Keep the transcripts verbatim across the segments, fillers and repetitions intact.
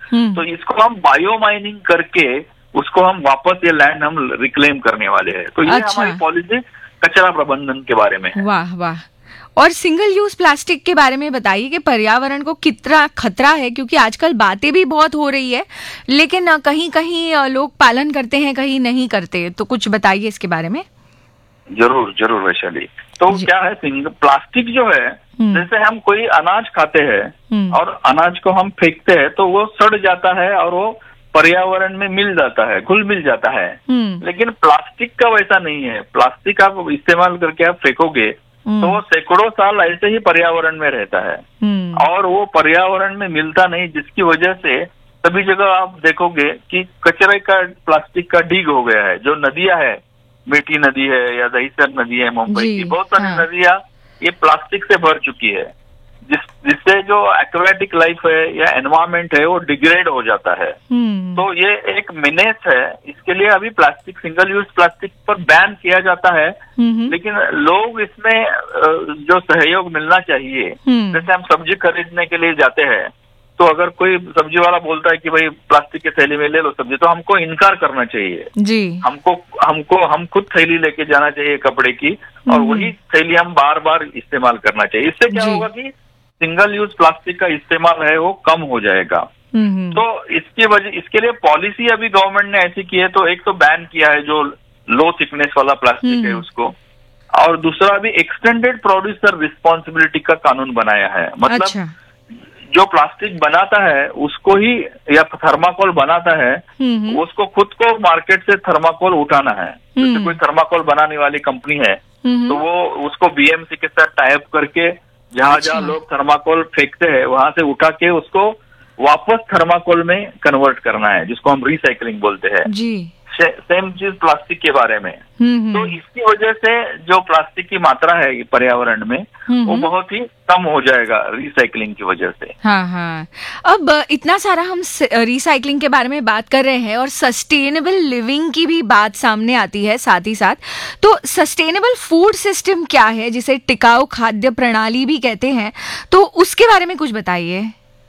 हम्म। तो इसको हम बायो माइनिंग करके उसको हम वापस ये लैंड हम रिक्लेम करने वाले हैं। तो ये अच्छा। हमारी पॉलिसी कचरा प्रबंधन के बारे में है। वाह वाह। और सिंगल यूज प्लास्टिक के बारे में बताइए कि पर्यावरण को कितना खतरा है, क्योंकि आजकल बातें भी बहुत हो रही है, लेकिन कहीं कहीं लोग पालन करते हैं, कहीं नहीं करते, तो कुछ बताइए इसके बारे में। जरूर जरूर वैशाली। तो क्या है, सिंगल प्लास्टिक जो है, जैसे हम कोई अनाज खाते हैं और अनाज को हम फेंकते हैं तो वो सड़ जाता है और वो पर्यावरण में मिल जाता है, घुल मिल जाता है। लेकिन प्लास्टिक का वैसा नहीं है। प्लास्टिक आप इस्तेमाल करके आप फेंकोगे तो वो सैकड़ों साल ऐसे ही पर्यावरण में रहता है और वो पर्यावरण में मिलता नहीं, जिसकी वजह से सभी जगह आप देखोगे कि कचरे का प्लास्टिक का ढीग हो गया है। जो नदियां है, मीठी नदी है या दहीसर नदी है मुंबई की, बहुत सारी हाँ। नदियां ये प्लास्टिक से भर चुकी है, जिस जिससे जो एक्वेटिक लाइफ है या एनवायरमेंट है वो डिग्रेड हो जाता है। तो ये एक मिनेस है। इसके लिए अभी प्लास्टिक, सिंगल यूज प्लास्टिक पर बैन किया जाता है, लेकिन लोग इसमें जो सहयोग मिलना चाहिए, जैसे हम सब्जी खरीदने के लिए जाते हैं तो अगर कोई सब्जी वाला बोलता है कि भाई प्लास्टिक की थैली में ले लो सब्जी, तो हमको इनकार करना चाहिए जी। हमको हमको हम खुद थैली लेके जाना चाहिए कपड़े की, और वही थैली हम बार बार इस्तेमाल करना चाहिए। इससे क्या होगा कि सिंगल यूज प्लास्टिक का इस्तेमाल है वो कम हो जाएगा। तो इसकी वजह इसके लिए पॉलिसी अभी गवर्नमेंट ने ऐसी की है, तो एक तो बैन किया है जो लो थिकनेस वाला प्लास्टिक है उसको, और दूसरा अभी एक्सटेंडेड प्रोड्यूसर रिस्पॉन्सिबिलिटी का कानून बनाया है। मतलब अच्छा। जो प्लास्टिक बनाता है उसको ही, या थर्माकोल बनाता है उसको खुद को मार्केट से थर्माकोल उठाना है। जैसे कोई थर्माकोल बनाने वाली कंपनी है तो वो उसको बीएमसी के साथ टाइप करके जहाँ जहाँ लोग थर्माकोल फेंकते हैं वहां से उठा के उसको वापस थर्माकोल में कन्वर्ट करना है, जिसको हम रिसाइकलिंग बोलते हैं जी। सेम चीज प्लास्टिक के बारे में। तो इसकी वजह से जो प्लास्टिक की मात्रा है पर्यावरण में वो बहुत ही कम हो जाएगा रिसाइकलिंग की वजह से। हाँ हाँ। अब इतना सारा हम रिसाइकलिंग के बारे में बात कर रहे हैं और सस्टेनेबल लिविंग की भी बात सामने आती है साथ ही साथ। तो सस्टेनेबल फूड सिस्टम क्या है, जिसे टिकाऊ खाद्य प्रणाली भी कहते हैं, तो उसके बारे में कुछ बताइए।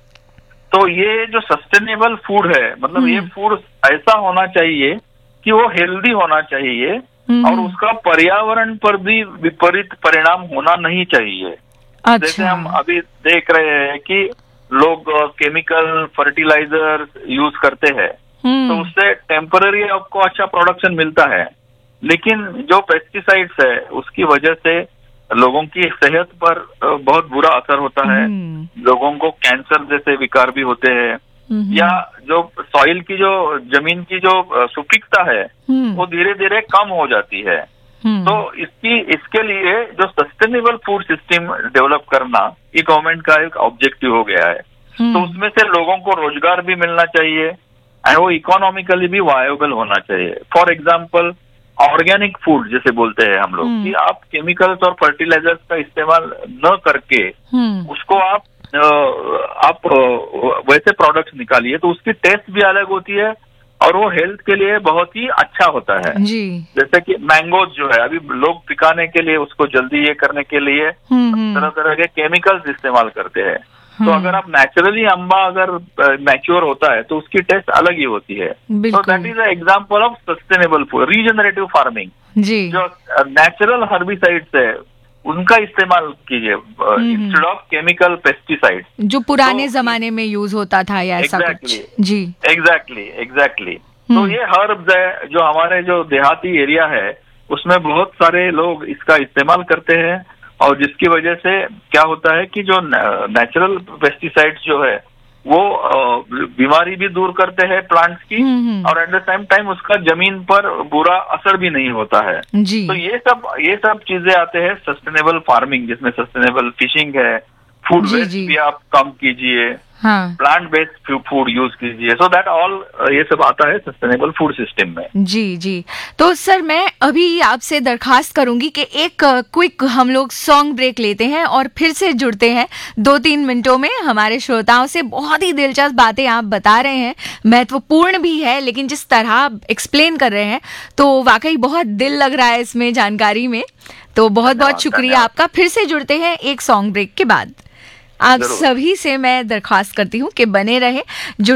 तो ये जो सस्टेनेबल फूड है, मतलब ये फूड ऐसा होना चाहिए कि वो हेल्दी होना चाहिए और उसका पर्यावरण पर भी विपरीत परिणाम होना नहीं चाहिए। अच्छा। जैसे हम अभी देख रहे हैं कि लोग केमिकल फर्टिलाइजर यूज करते हैं तो उससे टेम्पररी आपको अच्छा प्रोडक्शन मिलता है, लेकिन जो पेस्टिसाइड्स है उसकी वजह से लोगों की सेहत पर बहुत बुरा असर होता है। लोगों को कैंसर जैसे विकार भी होते हैं, या जो सॉइल की जो जमीन की जो सुपीकता है वो धीरे धीरे कम हो जाती है। तो इसकी इसके लिए जो सस्टेनेबल फूड सिस्टम डेवलप करना ये गवर्नमेंट का एक ऑब्जेक्टिव हो गया है। तो उसमें से लोगों को रोजगार भी मिलना चाहिए एंड वो इकोनॉमिकली भी वायबल होना चाहिए। फॉर एग्जाम्पल ऑर्गेनिक फूड जैसे बोलते हैं हम लोग, कि आप केमिकल्स और फर्टिलाइजर्स का इस्तेमाल न करके उसको आप आप वैसे प्रोडक्ट्स निकालिए तो उसकी टेस्ट भी अलग होती है और वो हेल्थ के लिए बहुत ही अच्छा होता है जी। जैसे कि मैंगोज जो है, अभी लोग पिकाने के लिए उसको जल्दी ये करने के लिए तरह तरह के केमिकल्स इस्तेमाल करते हैं। तो अगर आप नेचुरली अम्बा अगर मैच्योर होता है तो उसकी टेस्ट अलग ही होती है। तो that is a example of sustainable food. Regenerative farming जी, जो नेचुरल हर्बिसाइड्स है उनका इस्तेमाल कीजिए इंस्टेड ऑफ केमिकल पेस्टिसाइड, जो पुराने तो, जमाने में यूज होता था या ऐसा exactly, कुछ जी। एग्जैक्टली एग्जैक्टली तो ये हर्ब्स है जो हमारे जो देहाती एरिया है उसमें बहुत सारे लोग इसका इस्तेमाल करते हैं, और जिसकी वजह से क्या होता है कि जो नेचुरल पेस्टिसाइड्स जो है वो बीमारी भी दूर करते हैं प्लांट्स की, और एट द सेम टाइम उसका जमीन पर बुरा असर भी नहीं होता है जी। तो ये सब ये सब चीजें आते हैं सस्टेनेबल फार्मिंग, जिसमें सस्टेनेबल फिशिंग है, फूड वेस्ट भी आप कम कीजिए, हाँ। प्लांट बेस्ड फूड यूज कीजिए, सो दैट ऑल ये सब आता है सस्टेनेबल फूड सिस्टम में जी जी। तो सर मैं अभी आपसे दरखास्त करूंगी कि एक क्विक हम लोग सॉन्ग ब्रेक लेते हैं और फिर से जुड़ते हैं दो तीन मिनटों में हमारे श्रोताओं से। बहुत ही दिलचस्प बातें आप बता रहे हैं, महत्वपूर्ण भी है, लेकिन जिस तरह आप एक्सप्लेन कर रहे हैं तो वाकई बहुत दिल लग रहा है इसमें जानकारी में। तो बहुत बहुत शुक्रिया आपका। फिर से जुड़ते हैं एक सॉन्ग ब्रेक के बाद। आप सभी से मैं दरख्वास्त करती हूँ कि बने रहे।